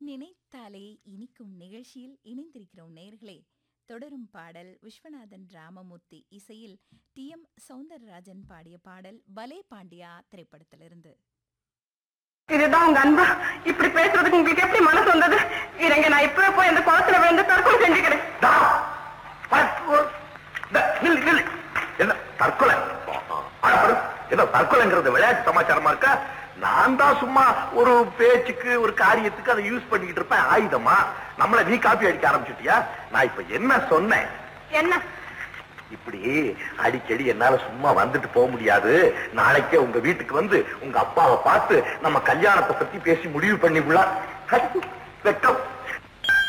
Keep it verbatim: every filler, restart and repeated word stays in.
நினைத்தாலே இனிக்கும் நிகழ்ச்சியில் இணைந்திருக்கிறோம் நேர்களே. தொடரும் பாடல் விஸ்வநாதன் ராமமூர்த்தி இசையில் டி எம் சௌந்தரராஜன் பாடிய பாடல் பலே பாண்டியா திரைப்படத்திலிருந்து. இதுதான் உங்க அன்பா? இப்படி பேசுறதுக்கு உங்களுக்கு எப்படி மனசு வந்தது? இருங்க, நான் இப்பவே போய் அந்த குளத்துல விழுந்து தற்கொலை செஞ்சுக்கிறேன். தற்கொலை ஏதோ தற்கொலைங்கிறது விளையாட்டு சமாச்சாரமா இருக்கா? நான் தான் சும்மா ஒரு பேச்சுக்கு ஒரு காரியத்துக்கு அதை யூஸ் பண்ணிக்கிட்டு இருப்பேன். ஆயுதமா நம்மள நீ காப்பி அடிக்க ஆரம்பிச்சுட்டியா? நான் இப்ப என்ன சொன்னேன்? என்ன இப்படி அடிக்கடி என்னால சும்மா வந்துட்டு போக முடியாது. நாளைக்கே உங்க வீட்டுக்கு வந்து உங்க அப்பாவை பார்த்து நம்ம கல்யாணத்தை பத்தி பேசி முடிவு பண்ணிக்கலாம். வெக்கம்